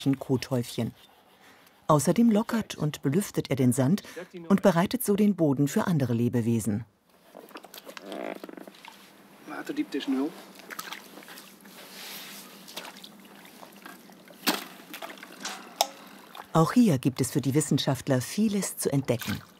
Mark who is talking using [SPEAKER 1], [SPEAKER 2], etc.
[SPEAKER 1] Kothäufchen. Außerdem lockert und belüftet er den Sand und bereitet so den Boden für andere Lebewesen. Auch hier gibt es für die Wissenschaftler vieles zu entdecken.